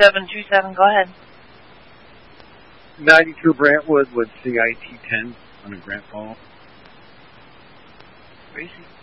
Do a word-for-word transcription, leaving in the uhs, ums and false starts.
seven two seven, go ahead. ninety-two Brantwood with C I T ten on a Grant Fall. Crazy.